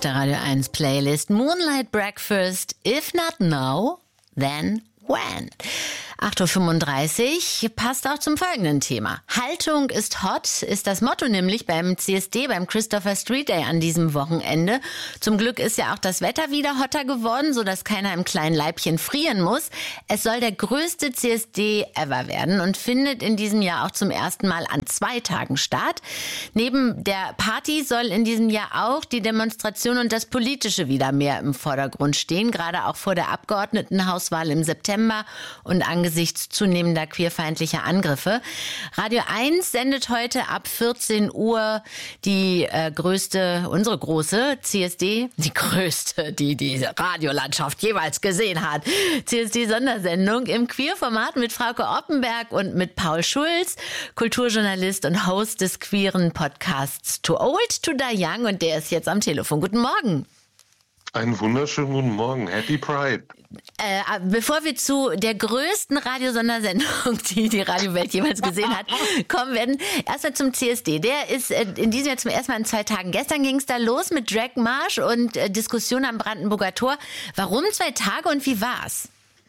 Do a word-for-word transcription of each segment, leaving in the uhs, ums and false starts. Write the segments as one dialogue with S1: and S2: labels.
S1: der Radio eins Playlist. Moonlight Breakfast, if not now, then when? acht Uhr fünfunddreißig passt auch zum folgenden Thema. Haltung ist hot, ist das Motto nämlich beim C S D, beim Christopher Street Day an diesem Wochenende. Zum Glück ist ja auch das Wetter wieder hotter geworden, sodass keiner im kleinen Leibchen frieren muss. Es soll der größte C S D ever werden und findet in diesem Jahr auch zum ersten Mal an zwei Tagen statt. Neben der Party soll in diesem Jahr auch die Demonstration und das Politische wieder mehr im Vordergrund stehen, gerade auch vor der Abgeordnetenhauswahl im September und angesichts zunehmender queerfeindlicher Angriffe. Radio eins sendet heute ab vierzehn Uhr die äh, größte, unsere große C S D, die größte, die die Radiolandschaft jeweils gesehen hat, C S D-Sondersendung im Queer-Format mit Frauke Oppenberg und mit Paul Schulz, Kulturjournalist und Host des queeren Podcasts Too Old to Die Young, und der ist jetzt am Telefon. Guten Morgen.
S2: Einen wunderschönen guten Morgen. Happy Pride.
S1: Äh, bevor wir zu der größten Radiosondersendung, die die Radiowelt jemals gesehen hat, kommen werden, erstmal zum C S D. Der ist in diesem Jahr zum ersten Mal in zwei Tagen. Gestern ging es da los mit Drag Marsch und äh, Diskussion am Brandenburger Tor. Warum zwei Tage und wie war's?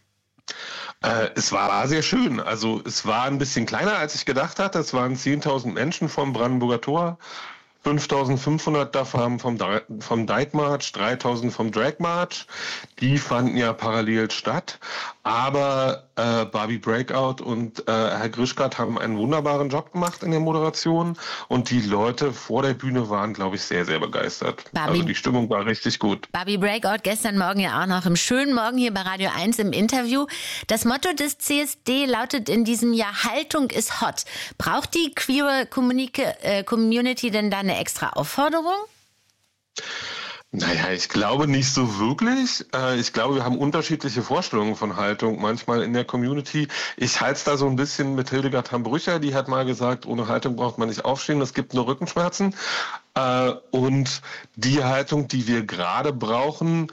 S2: Äh, es war sehr schön. Also es war ein bisschen kleiner, als ich gedacht hatte. Es waren zehntausend Menschen vom Brandenburger Tor. fünftausendfünfhundert davon vom, vom Dyke March, dreitausend vom Drag March. Die fanden ja parallel statt. Aber äh, Barbie Breakout und äh, Herr Grischkat haben einen wunderbaren Job gemacht in der Moderation. Und die Leute vor der Bühne waren, glaube ich, sehr, sehr begeistert. Barbie, also die Stimmung war richtig gut.
S1: Barbie Breakout gestern Morgen ja auch noch im schönen Morgen hier bei Radio eins im Interview. Das Motto des C S D lautet in diesem Jahr: Haltung ist hot. Braucht die queere Community denn da eine extra Aufforderung?
S2: Naja, ich glaube nicht so wirklich. Ich glaube, wir haben unterschiedliche Vorstellungen von Haltung manchmal in der Community. Ich halte es da so ein bisschen mit Hildegard Hambrücher, die hat mal gesagt, ohne Haltung braucht man nicht aufstehen, es gibt nur Rückenschmerzen. Und die Haltung, die wir gerade brauchen,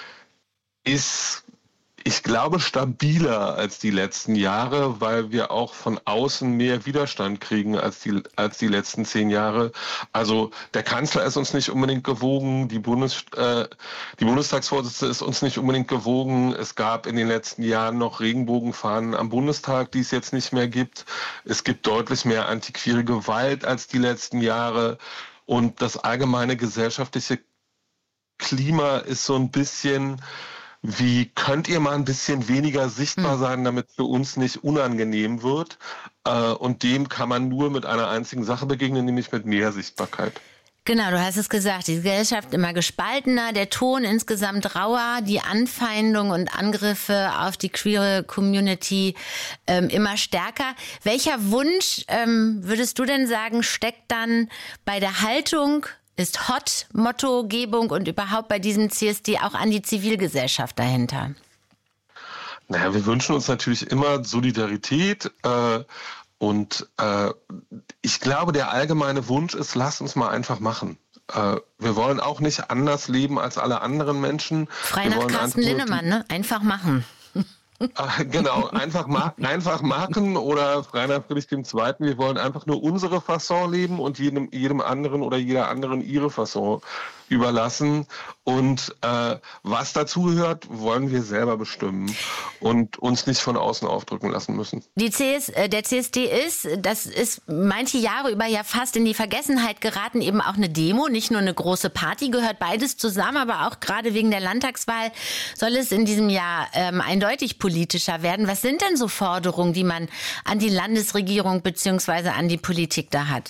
S2: ist, ich glaube, stabiler als die letzten Jahre, weil wir auch von außen mehr Widerstand kriegen als die, als die letzten zehn Jahre. Also der Kanzler ist uns nicht unbedingt gewogen, die, Bundes, äh, die Bundestagsvorsitzende ist uns nicht unbedingt gewogen. Es gab in den letzten Jahren noch Regenbogenfahnen am Bundestag, die es jetzt nicht mehr gibt. Es gibt deutlich mehr antiqueere Gewalt als die letzten Jahre. Und das allgemeine gesellschaftliche Klima ist so ein bisschen: Wie könnt ihr mal ein bisschen weniger sichtbar sein, damit es für uns nicht unangenehm wird? Und dem kann man nur mit einer einzigen Sache begegnen, nämlich mit mehr Sichtbarkeit.
S1: Genau, du hast es gesagt, die Gesellschaft immer gespaltener, der Ton insgesamt rauer, die Anfeindung und Angriffe auf die queere Community ähm, immer stärker. Welcher Wunsch, ähm, würdest du denn sagen, steckt dann bei der Haltung ist hot, Mottogebung und überhaupt bei diesem C S D auch an die Zivilgesellschaft dahinter?
S2: Naja, wir wünschen uns natürlich immer Solidarität äh, und äh, ich glaube, der allgemeine Wunsch ist, lasst uns mal einfach machen. Äh, wir wollen auch nicht anders leben als alle anderen Menschen.
S1: Frei nach Carsten Linnemann, ne? Einfach machen.
S2: Äh, genau, einfach, ma- einfach machen oder frei nach Friedrich der Zweite. Wir wollen einfach nur unsere Fasson leben und jedem, jedem anderen oder jeder anderen ihre Fasson überlassen. Und äh, was dazugehört, wollen wir selber bestimmen und uns nicht von außen aufdrücken lassen müssen.
S1: Die C S, äh, der C S D ist, das ist manche Jahre über ja fast in die Vergessenheit geraten, eben auch eine Demo, nicht nur eine große Party, gehört beides zusammen, aber auch gerade wegen der Landtagswahl soll es in diesem Jahr ähm, eindeutig politischer werden. Was sind denn so Forderungen, die man an die Landesregierung bzw. an die Politik da hat?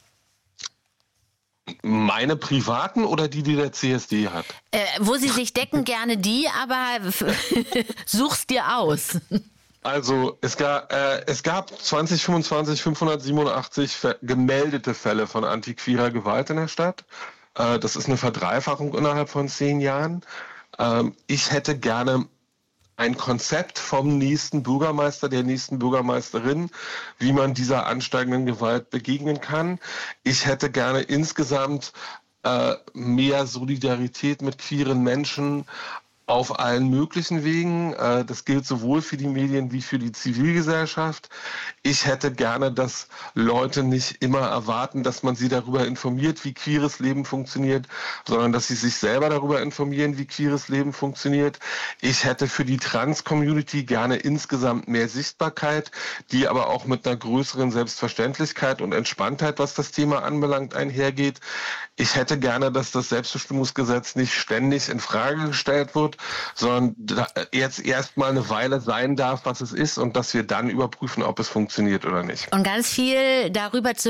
S2: Meine privaten oder die, die der C S D hat?
S1: Äh, wo sie sich decken, gerne die, aber such's dir aus.
S2: Also es gab, äh, es gab zwanzig fünfundzwanzig fünfhundertsiebenundachtzig ver- gemeldete Fälle von antiqueerer Gewalt in der Stadt. Äh, das ist eine Verdreifachung innerhalb von zehn Jahren. Ähm, ich hätte gerne ein Konzept vom nächsten Bürgermeister, der nächsten Bürgermeisterin, wie man dieser ansteigenden Gewalt begegnen kann. Ich hätte gerne insgesamt äh, mehr Solidarität mit queeren Menschen, Auf allen möglichen Wegen. Das gilt sowohl für die Medien wie für die Zivilgesellschaft. Ich hätte gerne, dass Leute nicht immer erwarten, dass man sie darüber informiert, wie queeres Leben funktioniert, sondern dass sie sich selber darüber informieren, wie queeres Leben funktioniert. Ich hätte für die Trans-Community gerne insgesamt mehr Sichtbarkeit, die aber auch mit einer größeren Selbstverständlichkeit und Entspanntheit, was das Thema anbelangt, einhergeht. Ich hätte gerne, dass das Selbstbestimmungsgesetz nicht ständig in Frage gestellt wird, sondern jetzt erstmal eine Weile sein darf, was es ist, und dass wir dann überprüfen, ob es funktioniert oder nicht.
S1: Und ganz viel darüber zu